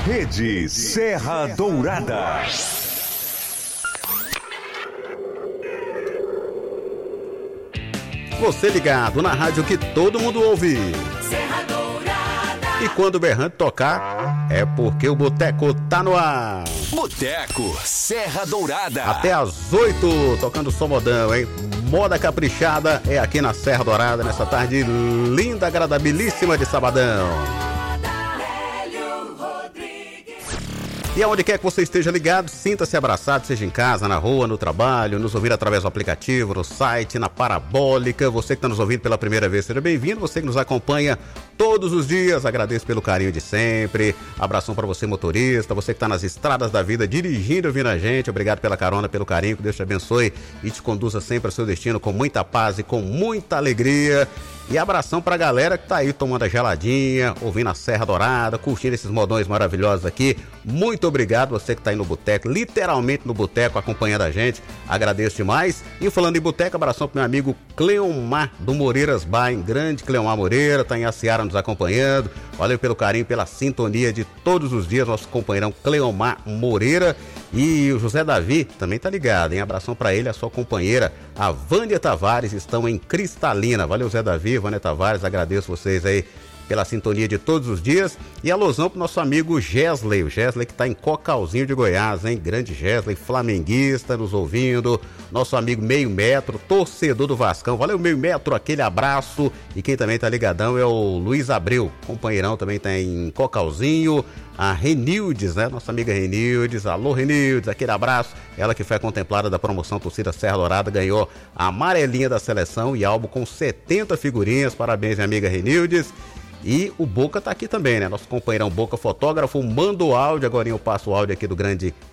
Rede Serra Dourada. Você ligado na rádio que todo mundo ouve. Serra Dourada. E quando o berrante tocar, é porque o boteco tá no ar. Boteco Serra Dourada. Até às 8, tocando só modão, hein? Moda caprichada é aqui na Serra Dourada, nessa tarde linda, agradabilíssima de sabadão. E aonde quer que você esteja ligado, sinta-se abraçado, seja em casa, na rua, no trabalho, nos ouvir através do aplicativo, no site, na Parabólica. Você que está nos ouvindo pela primeira vez, seja bem-vindo. Você que nos acompanha todos os dias, agradeço pelo carinho de sempre. Abração para você, motorista, você que está nas estradas da vida, dirigindo, ouvindo a gente. Obrigado pela carona, pelo carinho, que Deus te abençoe e te conduza sempre ao seu destino com muita paz e com muita alegria. E abração pra galera que tá aí tomando a geladinha, ouvindo a Serra Dourada, curtindo esses modões maravilhosos aqui. Muito obrigado você que tá aí no boteco, literalmente no boteco, acompanhando a gente. Agradeço demais. E falando em boteco, abração pro meu amigo Cleomar do Moreiras Bar, grande Cleomar Moreira, tá em Aciara nos acompanhando. Valeu pelo carinho, pela sintonia de todos os dias, nosso companheirão Cleomar Moreira. E o José Davi também tá ligado, hein? Abração pra ele, a sua companheira, a Vânia Tavares, estão em Cristalina. Valeu, Zé Davi, Vânia Tavares, agradeço vocês aí pela sintonia de todos os dias. E alusão pro nosso amigo Gesley, o Gesley que tá em Cocalzinho de Goiás, hein? Grande Gesley, flamenguista, nos ouvindo. Nosso amigo Meio Metro, torcedor do Vascão. Valeu, Meio Metro, aquele abraço. E quem também tá ligadão é o Luiz Abreu, companheirão, também tá em Cocalzinho. A Renildes, né? Nossa amiga Renildes. Alô, Renildes, aquele abraço. Ela que foi a contemplada da promoção Torcida Serra Dourada, ganhou a amarelinha da seleção e álbum com 70 figurinhas. Parabéns, minha amiga Renildes. E o Boca tá aqui também, né? Nosso companheirão Boca, fotógrafo, manda o áudio. Agora eu passo o áudio aqui do grande